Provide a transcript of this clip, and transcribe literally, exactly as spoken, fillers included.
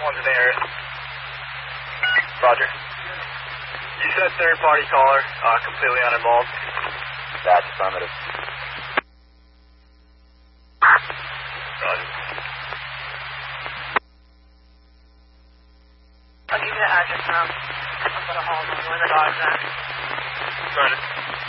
One's in the area. Roger. You said third party caller, uh, completely uninvolved. That's affirmative. Roger. I'll give you the address now. I'm going to hold on where the dog's at. Roger.